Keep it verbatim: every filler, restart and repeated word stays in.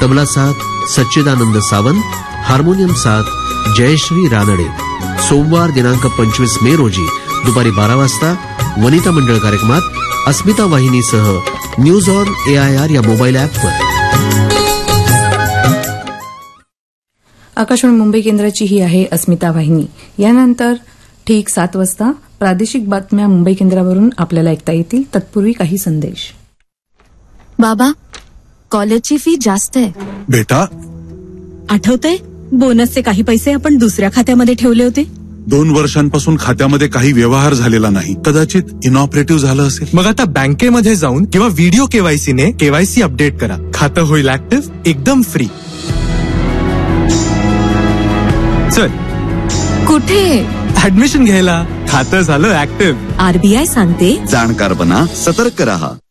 तबला साथ सच्चिदानंद सावंत, हार्मोनियम साथ जयश्री रानडे. सोमवार दिनांक पंचवीस मे रोजी दुपारी बारा वाजता वनिता मंडळ कार्यक्रमात अस्मिता वाहिनीसह news on A I R या मोबाईल ॲपवर. आकाशवाणी मुंबई केंद्राची ही आहे अस्मिता वाहिनी. यानंतर ठीक सात वाजता प्रादेशिक बातम्या मुंबई केंद्रावरून आपल्याला ऐकता येतील. तत्पूर्वी काही संदेश. बाबा, कॉलेजची फी जास्त आहे. बेटा, आठवतंय बोनसचे काही पैसे आपण दुसऱ्या खात्यामध्ये ठेवले होते. दोन वर्षांपासून खात्यामध्ये काही व्यवहार झालेला नाही. कदाचित इनऑपरेटिव्ह झालं असेल. मग आता बँकेमध्ये जाऊन किंवा व्हिडिओ केवायसीने केवायसी अपडेट करा. खातं होईल ऍक्टिव्ह एकदम फ्री. चल, कुठे? ऍडमिशन घ्यायला. खातं झालं ऍक्टिव्ह. आरबीआय सांगते, जाणकार बना, सतर्क रहा.